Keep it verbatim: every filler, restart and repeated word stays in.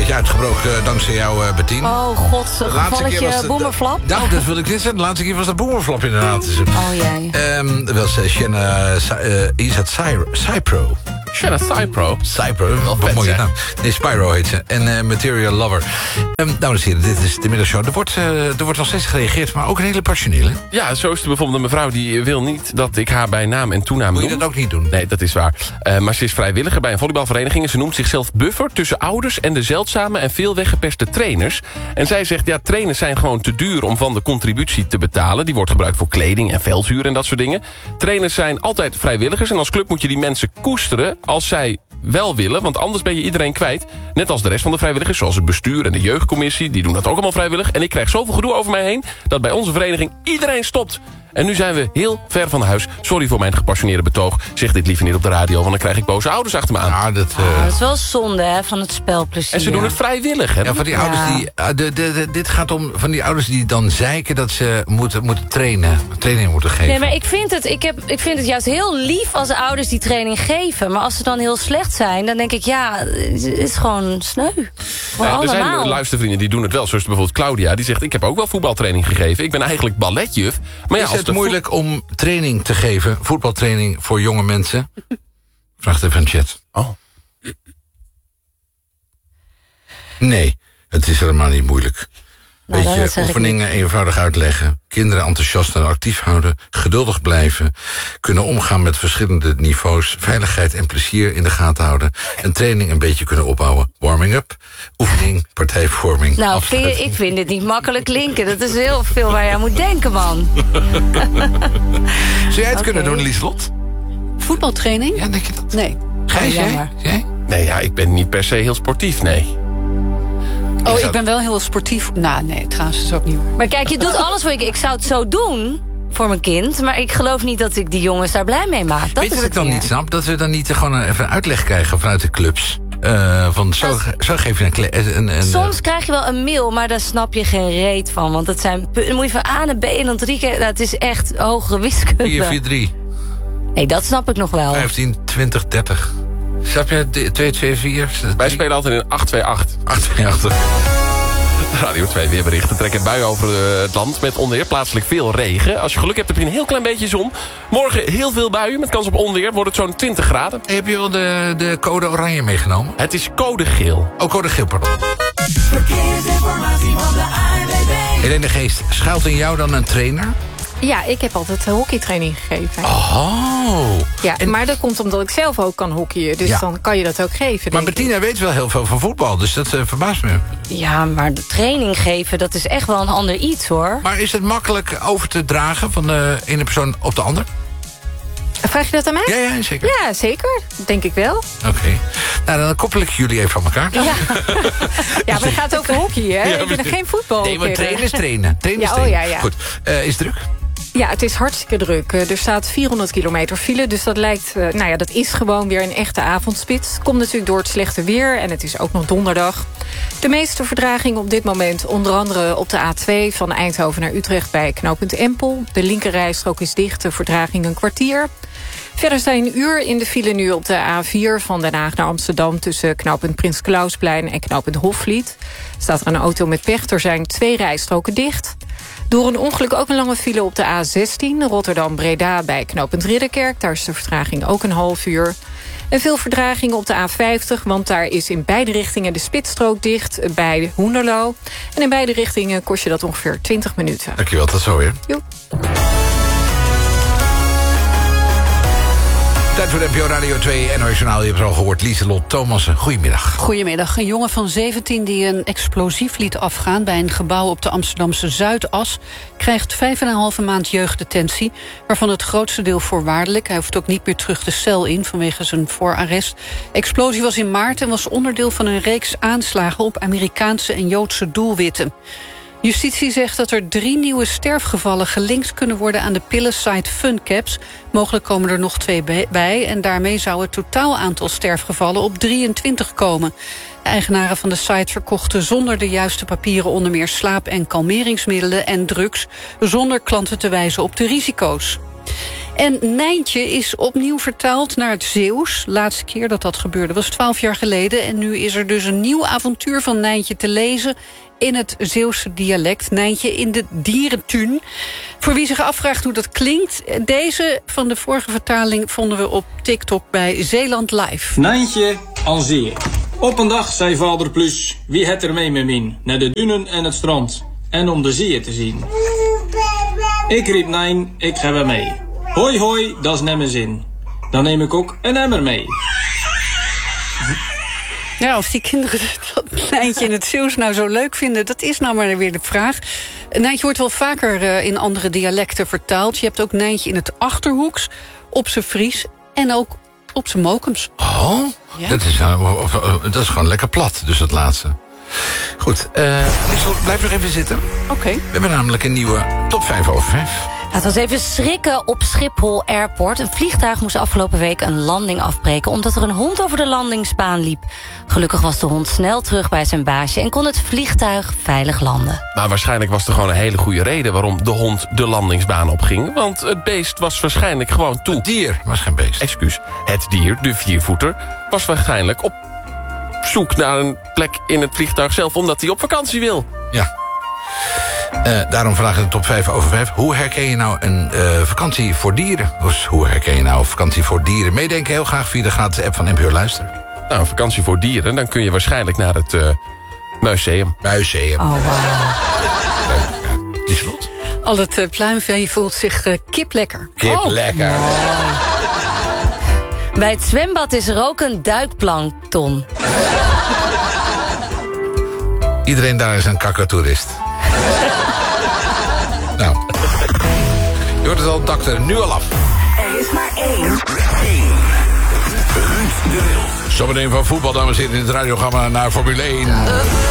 gevalletje uitgebroken uh, dankzij jou, uh, Bettien. Oh god, een gevalletje boemerflap? Nou, dat wil ik net zeggen. De laatste keer was dat boemerflap inderdaad. Oh jee. Um, dat was uh, Shanna uh, is het Cypro. Shanna Cypro. Cypro, wat mooie naam. Nee, Spyro heet ze. En uh, Material Lover. Um, dames en heren, dit is de middagshow. Er wordt, uh, er wordt nog steeds gereageerd, maar ook een hele passionele. Ja, zo is er bijvoorbeeld een mevrouw die wil niet dat ik haar bij naam en toenaam noem. Moet je dat ook niet doen? Nee, dat is waar. Uh, maar ze is vrijwilliger bij een volleybalvereniging en ze noemt zichzelf buffer tussen ouders en de zeldzame en veel weggeperste trainers. En zij zegt, ja, trainers zijn gewoon te duur om van de contributie te betalen. Die wordt gebruikt voor kleding en veldhuur en dat soort dingen. Trainers zijn altijd vrijwilligers en als club moet je die mensen koesteren als zij wel willen, want anders ben je iedereen kwijt. Net als de rest van de vrijwilligers, zoals het bestuur en de jeugdcommissie. Die doen dat ook allemaal vrijwillig. En ik krijg zoveel gedoe over mij heen dat bij onze vereniging iedereen stopt. En nu zijn we heel ver van huis. Sorry voor mijn gepassioneerde betoog. Zeg dit liever niet op de radio, want dan krijg ik boze ouders achter me aan. Ja, dat, uh... oh, dat is wel zonde, hè, van het spelplezier. En ze doen het vrijwillig, hè? Ja, van die ja. ouders die... Uh, de, de, de, dit gaat om van die ouders die dan zeiken dat ze moeten, moeten trainen. Training moeten geven. Nee, maar ik vind, het, ik, heb, ik vind het juist heel lief als de ouders die training geven. Maar als ze dan heel slecht zijn, dan denk ik, ja, het is gewoon sneu. Voor ja, er allemaal. zijn luistervrienden die doen het wel. Zoals bijvoorbeeld Claudia, die zegt, ik heb ook wel voetbaltraining gegeven. Ik ben eigenlijk balletjuf. Maar ja, is als het moeilijk om training te geven, voetbaltraining voor jonge mensen? Vraagt even een chat. Oh. Nee, het is helemaal niet moeilijk. Nou, Beetje oefeningen eenvoudig uitleggen. Kinderen enthousiast en actief houden. Geduldig blijven. Kunnen omgaan met verschillende niveaus. Veiligheid en plezier in de gaten houden. En training een beetje kunnen opbouwen. Warming up, oefening, partijvorming. Nou, vind je, ik vind dit niet makkelijk klinken. Dat is heel veel waar je aan moet denken, man. Zou jij het okay. kunnen doen, Lieslot? Voetbaltraining? Ja, denk je dat? Nee. Gijs, Oh, jij? jij? Nee, ja, ik ben niet per se heel sportief, nee. Oh, ik ben wel heel sportief. Nou, nee, trouwens is ook niet waar. Maar kijk, je doet alles voor je. Ik zou het zo doen voor mijn kind, maar ik geloof niet dat ik die jongens daar blij mee maak. Dat Weet je is wat ik dan meer. niet snap? Dat we dan niet gewoon even uitleg krijgen vanuit de clubs. Uh, van zo, Dat... zo geef je een... Kle- een, een Soms krijg je wel een mail, maar daar snap je geen reet van. Want het zijn, dan moet je van A naar B en dan drie keer... Nou, het is echt hogere wiskunde. vier vier drie. Nee, dat snap ik nog wel. vijftien, twintig, dertig. Snap je? twee twee vier. Wij spelen altijd in acht twee acht. acht twee acht. Radio twee weerberichten trekken buien over het land met onweer. Plaatselijk veel regen. Als je geluk hebt heb je een heel klein beetje zon. Morgen heel veel buien met kans op onweer. Wordt het zo'n twintig graden. Heb je wel de, de code oranje meegenomen? Het is code geel. Oh, code geel, pardon. Verkeersinformatie van de A N W B. Helene de Geest, schuilt in jou dan een trainer? Ja, ik heb altijd hockeytraining gegeven. Oh. Ja, en... maar dat komt omdat ik zelf ook kan hockeyen. Dus ja. dan kan je dat ook geven. Maar Bettina ik. weet wel heel veel van voetbal, dus dat uh, verbaast me. Ja, maar de training geven, dat is echt wel een ander iets, hoor. Maar is het makkelijk over te dragen van de ene persoon op de ander? Vraag je dat aan mij? Ja, ja, zeker. Ja, zeker. Denk ik wel. Oké. Okay. Nou, dan koppel ik jullie even van elkaar. Ja, ja maar het gaat over hockey, hè? Ja, ik ben geen voetbal. Nee, maar trainers trainen. Trainers ja, trainen. Oh, ja, ja. Goed. Uh, is het druk? Ja, het is hartstikke druk. Er staat vierhonderd kilometer file, dus dat lijkt, nou ja, dat is gewoon weer een echte avondspits. Komt natuurlijk door het slechte weer en het is ook nog donderdag. De meeste verdraging op dit moment, onder andere op de A twee van Eindhoven naar Utrecht bij knooppunt Empel. De linkerrijstrook is dicht, de verdraging een kwartier. Verder zijn een uur in de file nu op de A vier van Den Haag naar Amsterdam tussen knooppunt Prins Klausplein en knooppunt Hofvliet. Staat er een auto met pech, er zijn twee rijstroken dicht. Door een ongeluk ook een lange file op de A zestien... Rotterdam-Breda bij knooppunt Ridderkerk. Daar is de vertraging ook een half uur. En veel vertraging op de A vijftig... want daar is in beide richtingen de spitsstrook dicht bij Hoenderloo. En in beide richtingen kost je dat ongeveer twintig minuten. Dankjewel, tot zo weer. Jo. Tijd voor de N P O Radio twee N O S Journaal. Je hebt het al gehoord, Lieselot Thomassen. Goedemiddag. Goedemiddag. Een jongen van zeventien die een explosief liet afgaan bij een gebouw op de Amsterdamse Zuidas krijgt vijf en een halve maand jeugddetentie, waarvan het grootste deel voorwaardelijk. Hij hoeft ook niet meer terug de cel in vanwege zijn voorarrest. De explosie was in maart en was onderdeel van een reeks aanslagen op Amerikaanse en Joodse doelwitten. Justitie zegt dat er drie nieuwe sterfgevallen gelinkt kunnen worden aan de pillensite Funcaps. Mogelijk komen er nog twee bij en daarmee zou het totaal aantal sterfgevallen op drieëntwintig komen. De eigenaren van de site verkochten zonder de juiste papieren onder meer slaap- en kalmeringsmiddelen en drugs, zonder klanten te wijzen op de risico's. En Nijntje is opnieuw vertaald naar het Zeeuws. Laatste keer dat dat gebeurde was twaalf jaar geleden. En nu is er dus een nieuw avontuur van Nijntje te lezen in het Zeeuwse dialect. Nijntje in de dierentuin. Voor wie zich afvraagt hoe dat klinkt, deze van de vorige vertaling vonden we op TikTok bij Zeeland Live. Nijntje al zee. Op een dag zei vader Plus, wie het er mee met min? Naar de dunen en het strand. En om de zee te zien. Ik riep Nijn, ik ga wel mee. Hoi hoi, dat is net mijn zin. Dan neem ik ook een emmer mee. Ja, of die kinderen dat Nijntje in het Zeeuws nou zo leuk vinden, dat is nou maar weer de vraag. Nijntje wordt wel vaker uh, in andere dialecten vertaald. Je hebt ook Nijntje in het Achterhoeks, op z'n Fries en ook op z'n Mokems. Oh, ja? dat, is, uh, dat is gewoon lekker plat, dus dat laatste. Goed, uh, blijf nog even zitten. Oké. Okay. We hebben namelijk een nieuwe top vijf over vijf. Het was even schrikken op Schiphol Airport. Een vliegtuig moest afgelopen week een landing afbreken omdat er een hond over de landingsbaan liep. Gelukkig was de hond snel terug bij zijn baasje en kon het vliegtuig veilig landen. Maar waarschijnlijk was er gewoon een hele goede reden waarom de hond de landingsbaan opging. Want het beest was waarschijnlijk gewoon toe. Het dier was geen beest. Excuus. Het dier, de viervoeter, was waarschijnlijk op zoek naar een plek in het vliegtuig zelf omdat hij op vakantie wil. Ja. Uh, daarom vragen we de top vijf over vijf. Hoe herken je nou een uh, vakantie voor dieren? Dus hoe herken je nou een vakantie voor dieren? Meedenken heel graag via de gratis app van N P O Luister. Nou, een vakantie voor dieren, dan kun je waarschijnlijk naar het uh, museum. Museum. Oh, wow. Ja, die slot. Al het uh, pluimvee voelt zich uh, kip lekker. Kip oh. lekker. Wow. Bij het zwembad is er ook een duikplankton. Iedereen daar is een kakatoerist. Nou. Je hoort het al, dokter, nu al af. Er is maar één. één. Ruud de Wild. Zometeen van voetbal, dames en heren, in het radioprogramma naar Formule één.